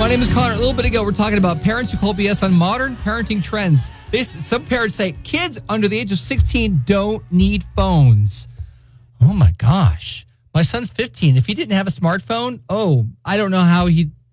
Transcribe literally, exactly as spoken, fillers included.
My name is Connor. A little bit ago, we're talking about parents who call B S on modern parenting trends. They, some parents say kids under the age of sixteen don't need phones. Oh my gosh. My son's fifteen. If he didn't have a smartphone, oh, I don't know how he